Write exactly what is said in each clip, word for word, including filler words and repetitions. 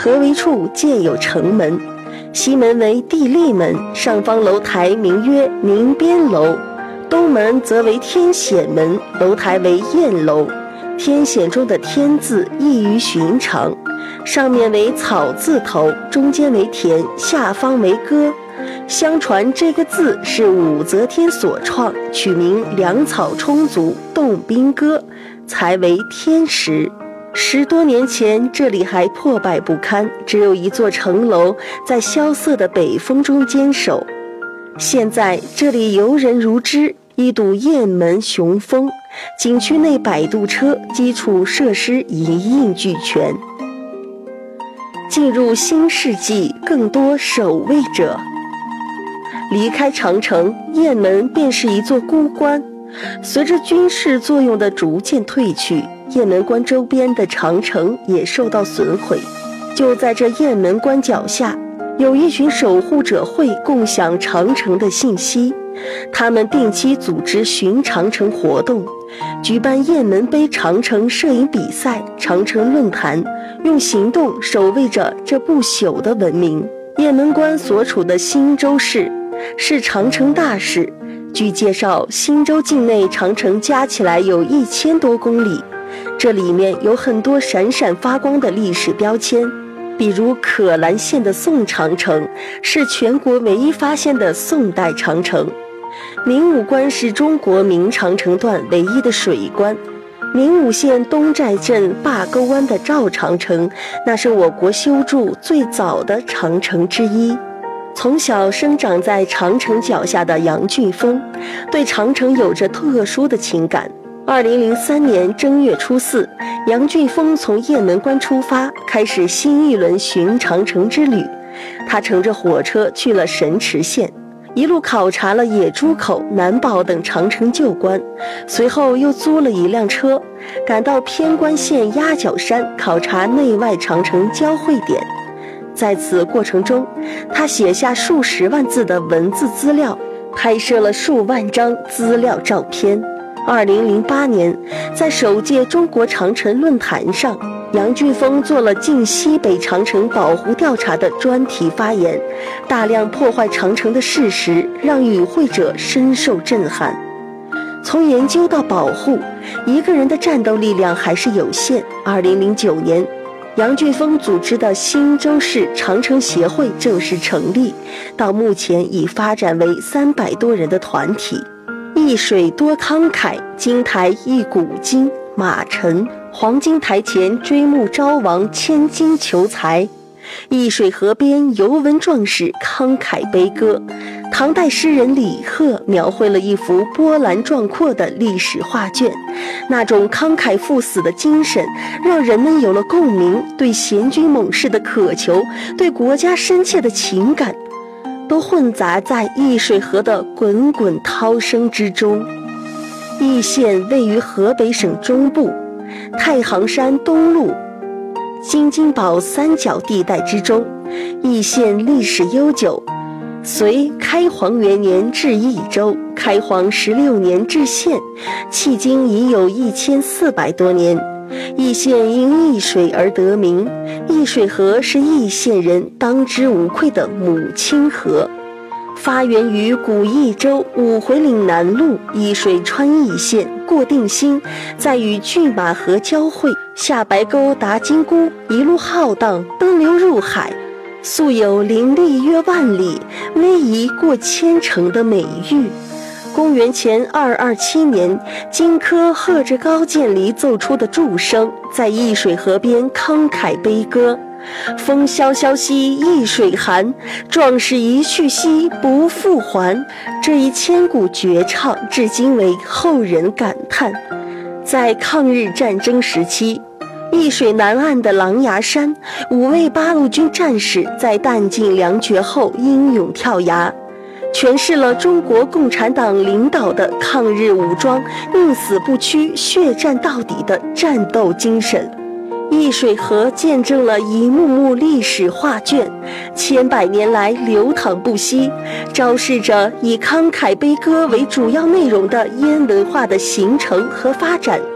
合围处建有城门，西门为地利门，上方楼台名曰宁边楼，东门则为天显门，楼台为燕楼。天显中的天字异于寻常，上面为草字头，中间为田，下方为歌。相传这个字是武则天所创，取名粮草充足，动兵歌，才为天时。十多年前，这里还破败不堪，只有一座城楼在萧瑟的北风中坚守。现在这里游人如织，一睹雁门雄风，景区内摆渡车，基础设施一应俱全。进入新世纪，更多守卫者。离开长城，雁门便是一座孤关。随着军事作用的逐渐退去，雁门关周边的长城也受到损毁。就在这雁门关脚下，有一群守护者会共享长城的信息，他们定期组织巡长城活动，举办雁门碑长城摄影比赛、长城论坛，用行动守卫着这不朽的文明。雁门关所处的新州市是长城大市，据介绍，新州境内长城加起来有一千多公里，这里面有很多闪闪发光的历史标签，比如可兰县的宋长城是全国唯一发现的宋代长城，明武关是中国明长城段唯一的水关，明武县东寨镇坝沟湾的赵长城，那是我国修筑最早的长城之一。从小生长在长城脚下的杨俊峰，对长城有着特殊的情感。二零零三年正月初四，杨俊峰从雁门关出发，开始新一轮巡长城之旅。他乘着火车去了神池县，一路考察了野猪口、南堡等长城旧关，随后又租了一辆车，赶到偏关县鸭脚山，考察内外长城交汇点。在此过程中，他写下数十万字的文字资料，拍摄了数万张资料照片。二零零八年，在首届中国长城论坛上，杨俊峰做了晋西北长城保护调查的专题发言，大量破坏长城的事实让与会者深受震撼。从研究到保护，一个人的战斗力量还是有限。二零零九年，杨俊峰组织的新州市长城协会正式成立，到目前已发展为三百多人的团体。一水多慷慨，金台一古今，马陈黄金台前追慕昭王，千金求财。易水河边游文壮士，慷慨悲歌。唐代诗人李贺描绘了一幅波澜壮阔的历史画卷，那种慷慨赴死的精神让人们有了共鸣，对贤君猛士的渴求，对国家深切的情感都混杂在易水河的滚滚涛声之中。易县位于河北省中部，太行山东麓、京津堡三角地带之中。易县历史悠久，隋开皇元年置易州，开皇十六年置县，迄今已有一千四百多年。易县因易水而得名，易水河是易县人当之无愧的母亲河。发源于古益州五回岭南路，易水穿易县，过定兴，再与拒马河交汇，下白沟达金沽，一路浩荡，奔流入海，素有林立约万里，逶迤过千城的美誉。公元前二二七年，荆轲和着高渐离奏出的祝声，在易水河边慷慨悲歌。风萧萧兮易水寒，壮士一去兮不复还。这一千古绝唱至今为后人感叹。在抗日战争时期，易水南岸的狼牙山，五位八路军战士在弹尽粮绝后英勇跳崖，诠释了中国共产党领导的抗日武装宁死不屈、血战到底的战斗精神。易水河见证了一幕幕历史画卷，千百年来流淌不息，昭示着以慷慨悲歌为主要内容的燕文化的形成和发展，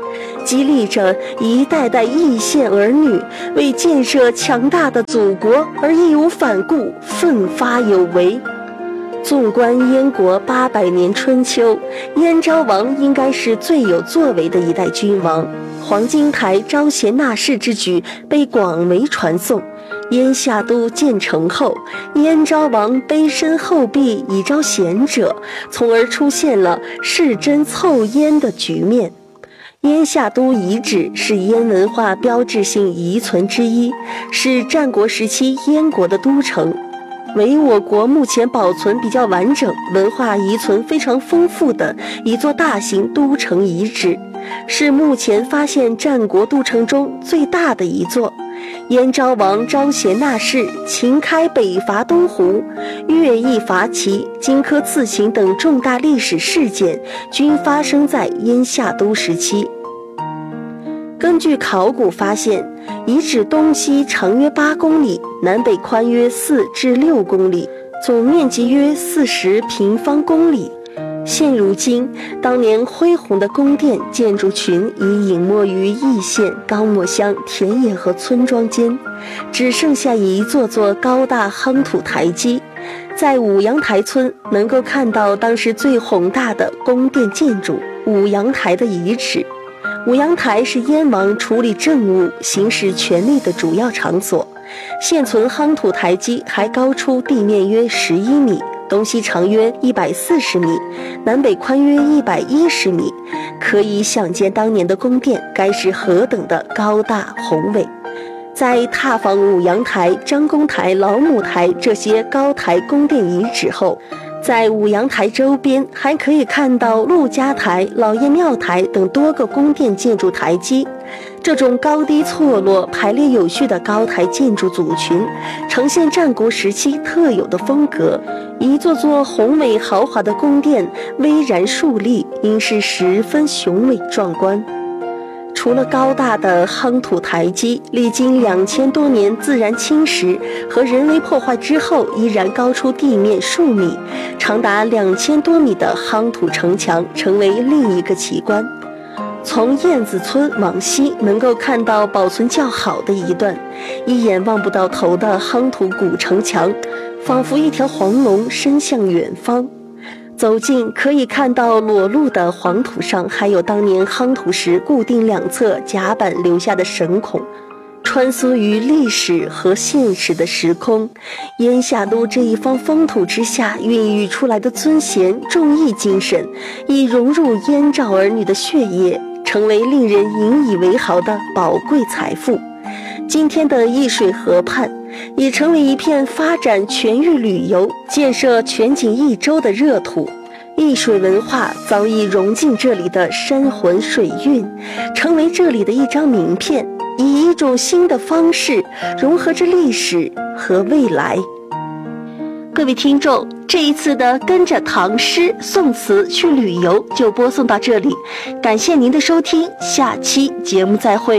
激励着一代代义县儿女为建设强大的祖国而义无反顾、奋发有为。纵观燕国八百年春秋，燕昭王应该是最有作为的一代君王。黄金台招贤纳士之举被广为传颂。燕夏都建成后，燕昭王卑身厚壁以招贤者，从而出现了世真凑燕的局面。燕夏都遗址是燕文化标志性遗存之一，是战国时期燕国的都城，为我国目前保存比较完整、文化遗存非常丰富的一座大型都城遗址，是目前发现战国都城中最大的一座。燕昭王招贤纳士，秦开北伐东胡，乐毅伐齐，荆轲刺秦等重大历史事件均发生在燕夏都时期。根据考古发现，遗址东西长约八公里，南北宽约四至六公里，总面积约四十平方公里。现如今，当年恢宏的宫殿建筑群已隐没于易县、高墨乡田野和村庄间，只剩下一座座高大夯土台基。在五阳台村能够看到当时最宏大的宫殿建筑五阳台的遗址。五阳台是燕王处理政务、行使权力的主要场所。现存夯土台基还高出地面约十一米，东西长约一百四十米，南北宽约一百一十米，可以想见当年的宫殿该是何等的高大宏伟。在踏访五阳台、张公台、老母台这些高台宫殿遗址后，在五阳台周边还可以看到陆家台、老爷庙台等多个宫殿建筑台基。这种高低错落、排列有序的高台建筑组群，呈现战国时期特有的风格。一座座宏伟豪华的宫殿巍然竖立，应是十分雄伟壮观。除了高大的夯土台基，历经两千多年自然侵蚀和人为破坏之后，依然高出地面数米，长达两千多米的夯土城墙成为另一个奇观。从燕子村往西，能够看到保存较好的一段，一眼望不到头的夯土古城墙，仿佛一条黄龙伸向远方。走近可以看到裸露的黄土上还有当年夯土时固定两侧甲板留下的神孔，穿梭于历史和现实的时空。燕夏都这一方风土之下孕育出来的尊贤重义精神，已融入燕赵儿女的血液，成为令人引以为豪的宝贵财富。今天的易水河畔已成为一片发展全域旅游、建设全景一周的热土。易水文化早已融进这里的山魂水韵，成为这里的一张名片，以一种新的方式融合着历史和未来。各位听众，这一次的跟着唐诗宋词去旅游就播送到这里，感谢您的收听，下期节目再会。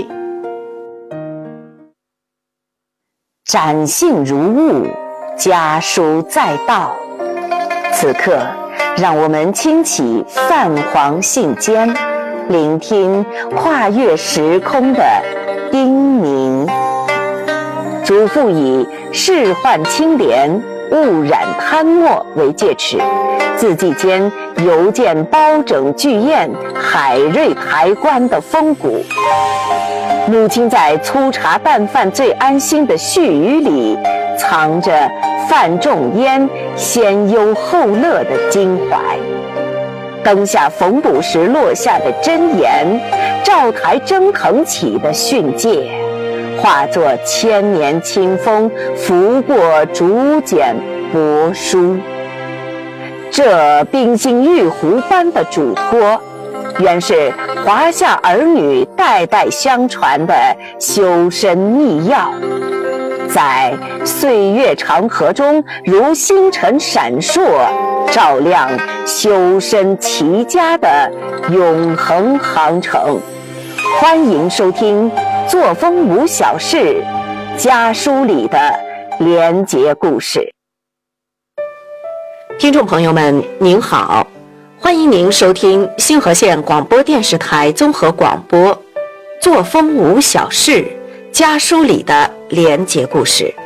展信如晤，家书在道。此刻，让我们轻启泛黄信笺，聆听跨越时空的叮咛。嘱咐以仕宦清廉、勿染贪墨为戒尺，字迹间犹见包拯巨宴、海瑞抬棺的风骨。母亲在粗茶淡饭最安心的絮语里，藏着范仲淹先忧后乐的襟怀。灯下缝补时落下的箴言，灶台蒸腾起的训诫，化作千年清风拂过竹简帛书。这冰心玉壶般的嘱托，原是华夏儿女代代相传的修身秘钥，在岁月长河中如星辰闪烁，照亮修身齐家的永恒航程。欢迎收听作风无小事家书里的连结故事。 听众朋友们您好，欢迎您收听星河县广播电视台综合广播作风无小事，家书里的廉洁故事。